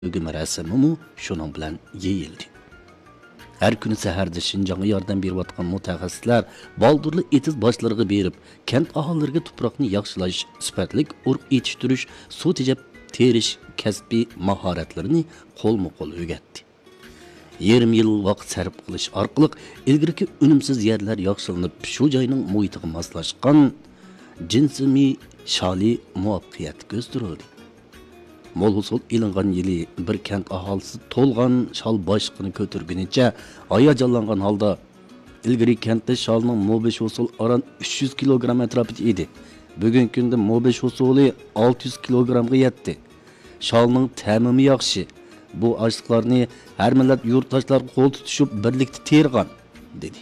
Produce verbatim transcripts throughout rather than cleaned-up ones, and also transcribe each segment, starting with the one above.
Bugün rəsimimu şunun bilan yeyildi. Her günü səhərdə Şinjan'a yardım berib atqan mutaxassislar baldırlı etiz başlarına berib, kent ahalilərə tuproqni yaxşılaş, sifatlik urq yetiştirish, suv tejab terish kasbi mahoratlarini qo'lma-qo'l o'rgatdi. Yarim yil vaqt sarf qilish orqali ilgirki unumsiz yerlar yaxshilanib, shu joyning muhitiga moslashgan jinsimiy shali muvaffaqiyat ko'zdirildi. Mol husul ilingan yili bir kent ahalisi to'lgan shal boshqini ko'targunicha hayajonlangan holda ilgari kentda shalning mobesh husul aran uch yuz kilogramm atrofida edi. Bugungi kunda mobesh husuli olti yuz kilogrammga yetdi. Shalning ta'mimi yaxshi. Bu oshliqlarni har millat yurtdoshlar qo'l tutishib birlikda tergan dedi.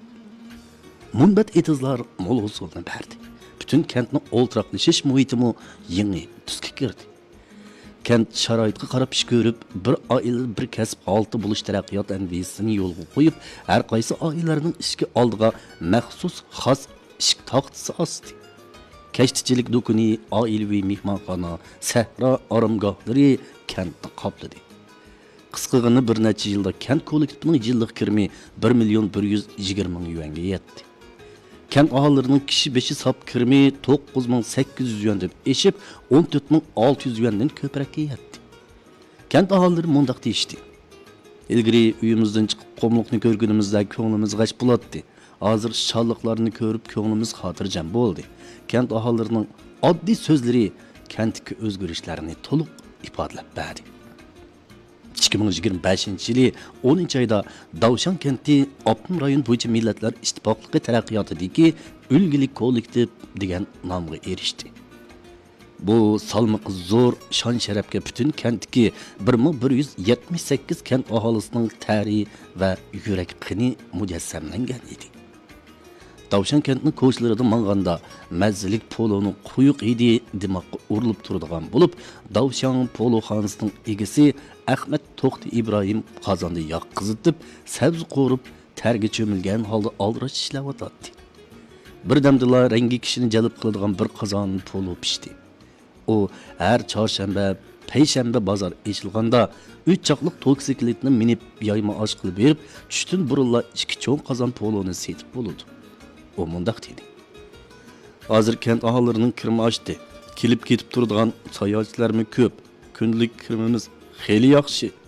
Munbat etizlar mol husulni berdi. Bütün kentning o'ltiraqlashish muhitimi yangi tusga kirdi. Kent sharoitga qarab ish ko'rib, bir oila bir kasb olti bo'lish taraqqiyot ambitsiyasini yo'lga qo'yib, har qaysi oilalarning ishki oldiga maxsus xos ish taxtisi osdi. Kashtichilik do'koni, oilaviy mehmonxona, sahro oromgohlari kentni qopladi. Qisqagina bir necha yilda kent kollektivining yillik kirimi bir million bir yuz yigirma ming yuanga yetdi. Kent ahalilarining kishi beshi sap kirimi to'qqiz ming sakkiz yuz yuan deb eshib, o'n to'rt ming olti yuz yuandan ko'proqqa yetdi. Kent ahalilari mundaq deyishdi. Ilgari uyimizdan chiqib qomliqni ko'rgunimizda ko'nglimiz g'ash bo'ladi. Hozir shalliqlarni ko'rib ko'nglimiz xotirjam bo'ldi. Kent ahalilarining oddiy so'zlari kentdagi o'zgarishlarni to'liq ifodalab berdi. ikki ming yigirma beshinchi yili o'ninchi oyda Davshan kenti Optim rayon bo'yicha millatlar ittifoqligi taraqqiyotidagi ulgili kollektiv degan nomga erishdi. Bu salmoqi zo'r shon sharafga butun kentdagi bir ming bir yuz yetmish sakkiz kent aholisining tarixi va yurak qini mujassamlangan edi. Davshan kentning ko'chlarida manganda mazzilik poloni quyuq hidi dimoqqa urilib turadigan bo'lib, Davshan poloxonasining egasi Ahmet To'xti İbrahim qozonda yoq qizitib, sabzi qo'rib, targa cho'milgan holda aldirash ishlayotdi. Birdamdila rangi kishini jalb qiladigan bir qozon polo pishdi. U har chorshanba, payshanba bozor echilganda uch chaqliq toksikletni minib yoyma osh qilib berib, tushdan burunla ikki cho'ng qozon poloni setib bo'ladi. O mundaq dedi. Hozir kent aholilarining kirimi oshdi. Kelib ketib turadigan sayohatchilarmi ko'p. Kunlik kirimimiz xeyli yaxshi.